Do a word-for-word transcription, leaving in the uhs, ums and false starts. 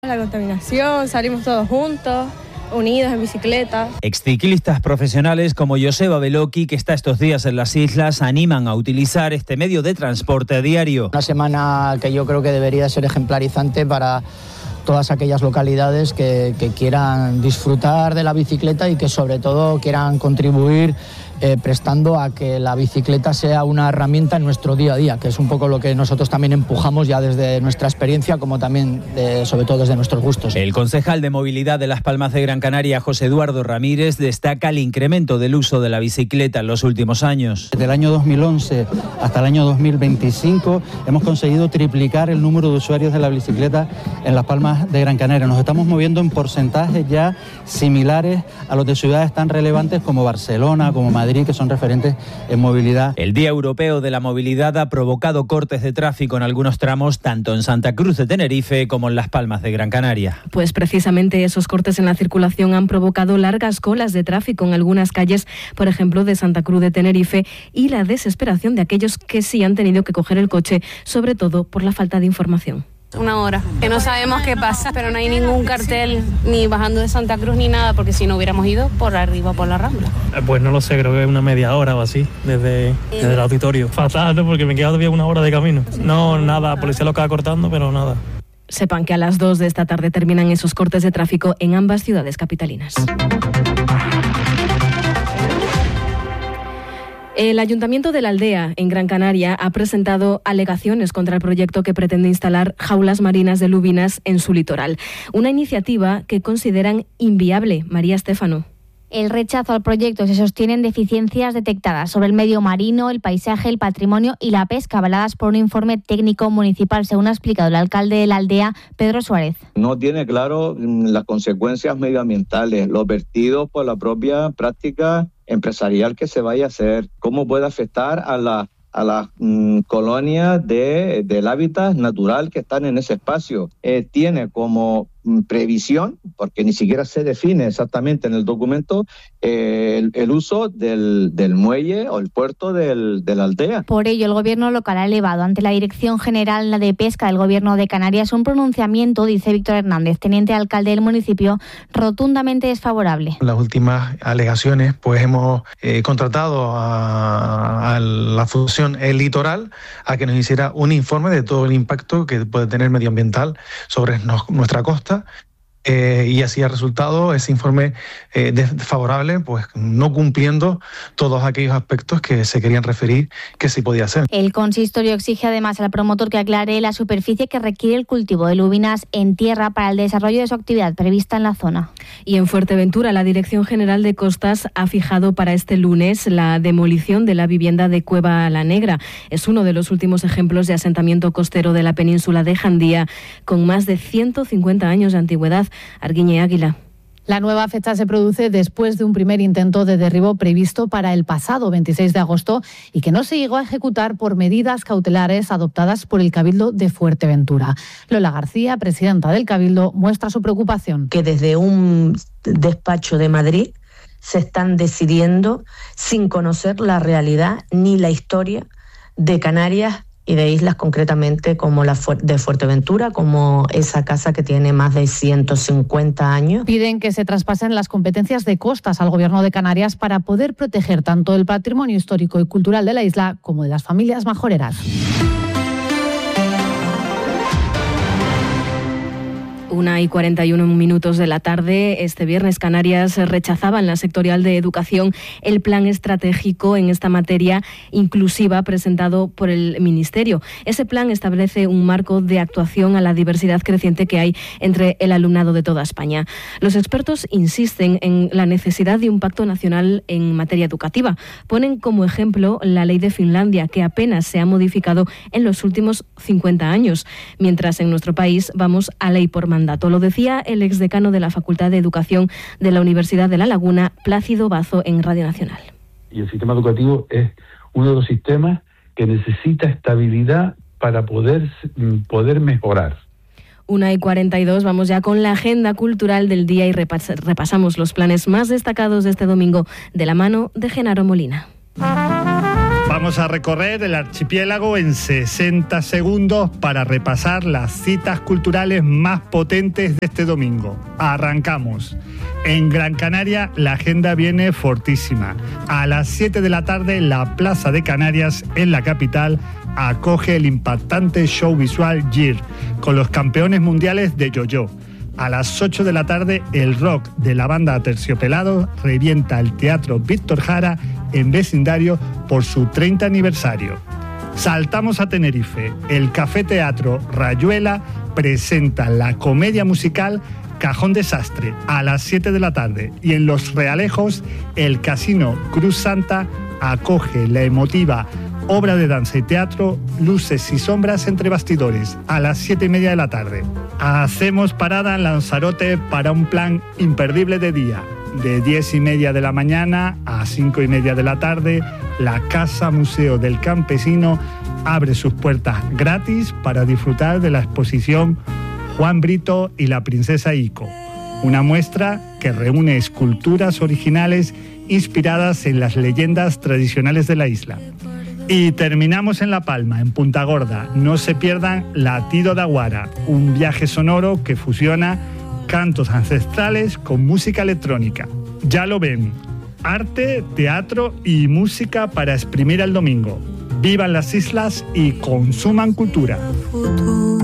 La contaminación, salimos todos juntos, unidos en bicicleta. Exciclistas profesionales como Joseba Beloki, que está estos días en las islas, animan a utilizar este medio de transporte a diario. Una semana que yo creo que debería ser ejemplarizante para todas aquellas localidades que, que quieran disfrutar de la bicicleta y que sobre todo quieran contribuir eh, prestando a que la bicicleta sea una herramienta en nuestro día a día, que es un poco lo que nosotros también empujamos ya desde nuestra experiencia, como también de, sobre todo desde nuestros gustos. El concejal de movilidad de Las Palmas de Gran Canaria, José Eduardo Ramírez, destaca el incremento del uso de la bicicleta en los últimos años. Desde el año dos mil once hasta el año dos mil veinticinco hemos conseguido triplicar el número de usuarios de la bicicleta en Las Palmas de Gran Canaria. Nos estamos moviendo en porcentajes ya similares a los de ciudades tan relevantes como Barcelona, como Madrid, que son referentes en movilidad. El Día Europeo de la Movilidad ha provocado cortes de tráfico en algunos tramos, tanto en Santa Cruz de Tenerife como en Las Palmas de Gran Canaria. Pues precisamente esos cortes en la circulación han provocado largas colas de tráfico en algunas calles, por ejemplo, de Santa Cruz de Tenerife, y la desesperación de aquellos que sí han tenido que coger el coche, sobre todo por la falta de información. Una hora, que no sabemos qué pasa, pero no hay ningún cartel ni bajando de Santa Cruz ni nada, porque si no hubiéramos ido por arriba, por la Rambla. Pues no lo sé, creo que es una media hora o así, desde, desde el auditorio. Fatal, ¿no? Porque me queda todavía una hora de camino. No, nada, policía lo acaba cortando, pero nada. Sepan que a las dos de esta tarde terminan esos cortes de tráfico en ambas ciudades capitalinas. El Ayuntamiento de la Aldea, en Gran Canaria, ha presentado alegaciones contra el proyecto que pretende instalar jaulas marinas de lubinas en su litoral. Una iniciativa que consideran inviable. María Estéfano. El rechazo al proyecto se sostiene en deficiencias detectadas sobre el medio marino, el paisaje, el patrimonio y la pesca, avaladas por un informe técnico municipal, según ha explicado el alcalde de la aldea, Pedro Suárez. No tiene claro las consecuencias medioambientales, los vertidos por la propia práctica empresarial que se vaya a hacer, cómo puede afectar a la a las mmm, colonias de, del hábitat natural que están en ese espacio. Eh, tiene como mmm, previsión, porque ni siquiera se define exactamente en el documento, eh, el, el uso del, del muelle o el puerto del, de la aldea. Por ello, el gobierno local ha elevado ante la Dirección General de Pesca del Gobierno de Canarias un pronunciamiento, dice Víctor Hernández, teniente alcalde del municipio, rotundamente desfavorable. Las últimas alegaciones, pues hemos eh, contratado a, a la Fundación El Litoral a que nos hiciera un informe de todo el impacto que puede tener medioambiental sobre no, nuestra costa. Eh, y así ha resultado ese informe eh, desfavorable, pues no cumpliendo todos aquellos aspectos que se querían referir que sí podía hacer. El consistorio exige además al promotor que aclare la superficie que requiere el cultivo de lubinas en tierra para el desarrollo de su actividad prevista en la zona. Y en Fuerteventura, la Dirección General de Costas ha fijado para este lunes la demolición de la vivienda de Cueva la Negra. Es uno de los últimos ejemplos de asentamiento costero de la península de Jandía, con más de ciento cincuenta años de antigüedad. Arguiñe Águila. La nueva fecha se produce después de un primer intento de derribo previsto para el pasado veintiséis de agosto y que no se llegó a ejecutar por medidas cautelares adoptadas por el Cabildo de Fuerteventura. Lola García, presidenta del Cabildo, muestra su preocupación. Que desde un despacho de Madrid se están decidiendo sin conocer la realidad ni la historia de Canarias y de islas concretamente como la de Fuerteventura, como esa casa que tiene más de ciento cincuenta años. Piden que se traspasen las competencias de costas al Gobierno de Canarias para poder proteger tanto el patrimonio histórico y cultural de la isla como de las familias majoreras. Una y cuarenta y uno minutos de la tarde. Este viernes Canarias rechazaba en la sectorial de educación el plan estratégico en esta materia inclusiva presentado por el Ministerio. Ese plan establece un marco de actuación a la diversidad creciente que hay entre el alumnado de toda España. Los expertos insisten en la necesidad de un pacto nacional en materia educativa. Ponen como ejemplo la ley de Finlandia, que apenas se ha modificado en los últimos cincuenta años, mientras en nuestro país vamos a ley por mandato. Lo decía el exdecano de la Facultad de Educación de la Universidad de La Laguna, Plácido Bazo, en Radio Nacional. Y el sistema educativo es uno de los sistemas que necesita estabilidad para poder, poder mejorar. Una y cuarenta y dos, vamos ya con la agenda cultural del día y repas- repasamos los planes más destacados de este domingo de la mano de Genaro Molina. Vamos Vamos a recorrer el archipiélago en sesenta segundos para repasar las citas culturales más potentes de este domingo. Arrancamos. En Gran Canaria la agenda viene fortísima. A las siete de la tarde la Plaza de Canarias, en la capital, acoge el impactante show visual Gear, con los campeones mundiales de yo-yo. A las ocho de la tarde el rock de la banda Aterciopelados revienta el Teatro Víctor Jara en vecindario por su treinta aniversario. Saltamos a Tenerife. El Café Teatro Rayuela presenta la comedia musical Cajón Desastre a las siete de la tarde, y en Los Realejos el Casino Cruz Santa acoge la emotiva obra de danza y teatro Luces y Sombras entre Bastidores a las siete y media de la tarde. Hacemos parada en Lanzarote para un plan imperdible de día. De diez y media de la mañana a cinco y media de la tarde, la Casa Museo del Campesino abre sus puertas gratis para disfrutar de la exposición Juan Brito y la Princesa Ico, una muestra que reúne esculturas originales inspiradas en las leyendas tradicionales de la isla. Y terminamos en La Palma, en Punta Gorda. No se pierdan Latido de Aguara, un viaje sonoro que fusiona cantos ancestrales con música electrónica. Ya lo ven, arte, teatro y música para exprimir el domingo. Vivan las islas y consuman cultura.